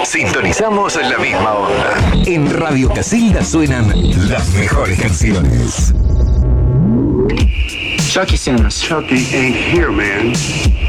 Sintonizamos la misma onda. En Radio Casilda suenan las mejores canciones. Chucky Simmons. Chucky ain't here, man.